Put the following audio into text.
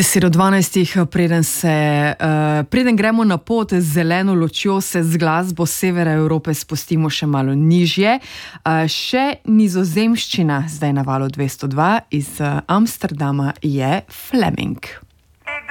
10:12, preden gremo na pot z zeleno lučjo, se z glasbo severa Evrope spustimo še malo nižje. Še nizozemščina, zdaj na valu 202 iz Amsterdama je Fleming.